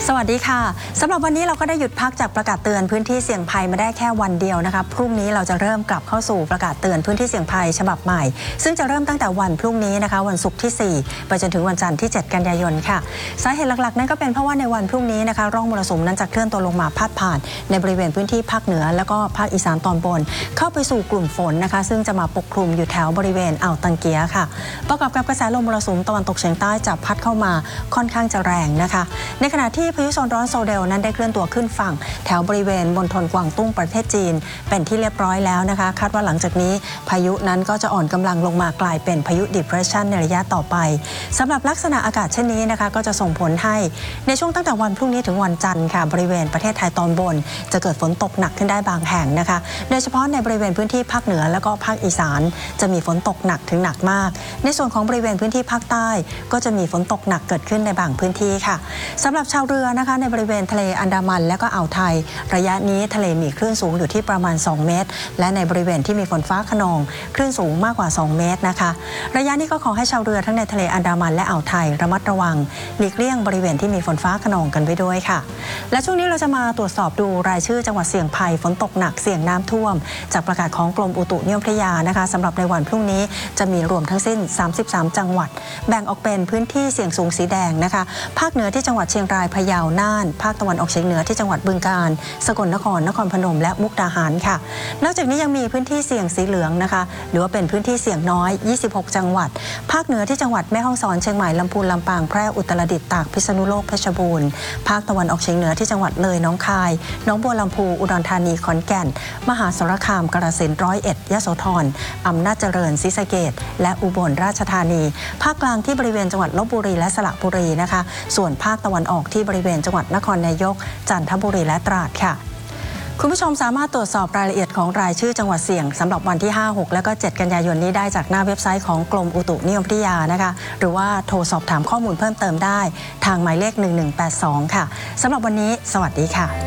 สวัสดีค่ะสำหรับวันนี้เราก็ได้หยุดพักจากประกาศเตือนพื้นที่เสี่ยงภัยมาได้แค่วันเดียวนะคะพรุ่งนี้เราจะเริ่มกลับเข้าสู่ประกาศเตือนพื้นที่เสี่ยงภัยฉบับใหม่ซึ่งจะเริ่มตั้งแต่วันพรุ่งนี้นะคะวันศุกร์ที่4ไปจนถึงวันจันทร์ที่7กันยายนค่ะสาเหตุหลักๆนั้นก็เป็นเพราะว่าในวันพรุ่งนี้นะคะร่องมรสุมนั้นจะเคลื่อนตัวลงมาพาดผ่านในบริเวณพื้นที่ภาคเหนือแล้วก็ภาคอีสานตอนบนเข้าไปสู่กลุ่มฝนนะคะซึ่งจะมาปกคลุมอยู่แถวบริเวณอ่าวตังเกียค่ะประกอบกับกระแสลมมรสุมตะวันตกเฉียงใต้จะพัดเข้ามาค่อนข้างจะแรงนะคะในขณะที่พายุโซนร้อนโซเดลนั้นได้เคลื่อนตัวขึ้นฝั่งแถวบริเวณมณฑลกวางตุ้งประเทศจีนเป็นที่เรียบร้อยแล้วนะคะคาดว่าหลังจากนี้พายุนั้นก็จะอ่อนกำลังลงมากลายเป็นพายุ depression ในระยะต่อไปสำหรับลักษณะอากาศเช่นนี้นะคะก็จะส่งผลให้ในช่วงตั้งแต่วันพรุ่งนี้ถึงวันจันทร์ค่ะบริเวณประเทศไทยตอนบนจะเกิดฝนตกหนักขึ้นได้บางแห่งนะคะโดยเฉพาะในบริเวณพื้นที่ภาคเหนือแล้วก็ภาคอีสานจะมีฝนตกหนักถึงหนักมากในส่วนของบริเวณพื้นที่ภาคใต้ก็จะมีฝนตกหนักเกิดขึ้นในบางพื้นที่ค่ะสำหรับชาวเรือนะคะในบริเวณทะเลอันดามันและก็อ่าวไทยระยะนี้ทะเลมีคลื่นสูงอยู่ที่ประมาณ2เมตรและในบริเวณที่มีฝนฟ้าคะนองคลื่นสูงมากกว่า2เมตรนะคะระยะนี้ก็ขอให้ชาวเรือทั้งในทะเลอันดามันและอ่าวไทยระมัดระวังหลีกเลี่ยงบริเวณที่มีฝนฟ้าคะนองกันไว้ด้วยค่ะและช่วงนี้เราจะมาตรวจสอบดูรายชื่อจังหวัดเสี่ยงภัยฝนตกหนักเสี่ยงน้ำท่วมจากประกาศของกรมอุตุนิยมวิทยานะคะสำหรับในวันพรุ่งนี้จะมีรวมทั้งสิ้น33จังหวัดแบ่งออกเป็นพื้นที่เสี่ยงสูงสีแดงนะคะภาคเหนือที่จังหวัดเชียงรายพะเยาน่านภาคตะวันออกเฉียงเหนือที่จังหวัดบึงกาฬสกลนครนครพนมและมุกดาหารค่ะนอกจากนี้ยังมีพื้นที่เสี่ยงสีเหลืองนะคะหรือว่าเป็นพื้นที่เสี่ยงน้อย26จังหวัดภาคเหนือที่จังหวัดแม่ฮ่องสอนเชียงใหม่ลำพูนลำปางแพร่อุตรดิตถ์ตากพิษณุโลกเพชรบูรณ์ภาคตะวันออกเฉียงเหนือที่จังหวัดเลยหนองคายหนองบัวลำพูอุดรธานีขอนแก่นมหาสารคามกาฬสินธุ์101ยโสธรอำนาจเจริญศรีสะเกษและอุบลราชธานีภาคกลางที่บริเวณจังหวัดลพบุรีและสระบุรีนะคะส่วนภาคตะวันออกที่บริเวณจังหวัดนครนายกจันทบุรีและตราดค่ะคุณผู้ชมสามารถตรวจสอบรายละเอียดของรายชื่อจังหวัดเสี่ยงสำหรับวันที่5 6และก็7กันยายนนี้ได้จากหน้าเว็บไซต์ของกรมอุตุนิยมวิทยานะคะหรือว่าโทรสอบถามข้อมูลเพิ่มเติมได้ทางหมายเลข1182ค่ะสำหรับวันนี้สวัสดีค่ะ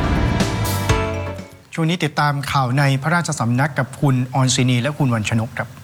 ช่วงนี้ติดตามข่าวในพระราชสำนักกับคุณออนซินีและคุณวรรณชนกครับ